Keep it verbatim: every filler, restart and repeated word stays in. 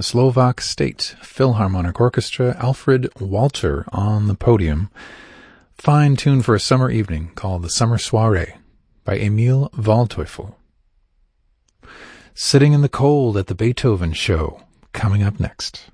Slovak State Philharmonic Orchestra, Alfred Walter on the podium. Fine tune for a summer evening called The Summer Soiree by Emil Waldteufel. Sitting in the Cold at the Beethoven Show, coming up next.